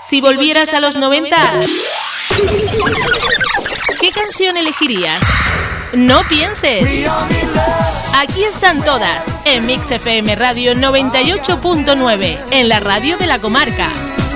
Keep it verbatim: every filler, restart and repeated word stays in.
Si volvieras a los noventa, ¿qué canción elegirías? No pienses. Aquí están todas, en Mix F M Radio noventa y ocho punto nueve, en la radio de la comarca.